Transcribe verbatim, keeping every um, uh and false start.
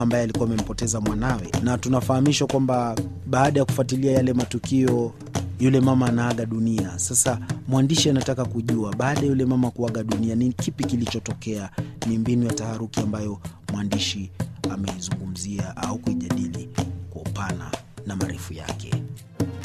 ambaye alikuwa amempoteza mwanawe, na tunafahamishwa kwamba baada ya kufuatilia yale matukio yule mama anaaga dunia. Sasa mwandishi anataka kujua baada ya yule mama kuaga dunia ni kipi kilichotokea. Ni mbinu ya taharuki ambayo mwandishi ameizungumzia au kuijadili kwa upana na marefu yake.